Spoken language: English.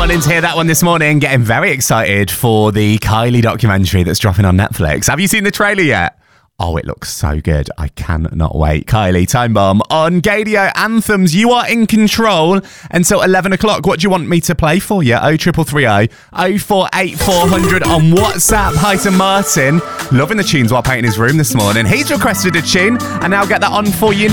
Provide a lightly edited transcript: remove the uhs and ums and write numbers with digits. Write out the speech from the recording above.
wanting to hear that one this morning. Getting very excited for the Kylie documentary that's dropping on Netflix. Have you seen the trailer yet? Oh, it looks so good. I cannot wait. Kylie, Time Bomb on Gaydio Anthems. You are in control until 11 o'clock. What do you want me to play for you? 0330 048400 on WhatsApp. Hi to Martin. Loving the tunes while painting his room this morning. He's requested a tune, and I'll get that on for you